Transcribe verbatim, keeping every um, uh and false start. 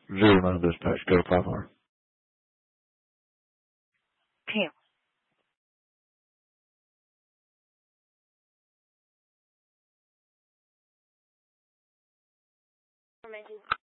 Zero amount of dispatch. Go to platform. Okay. Information.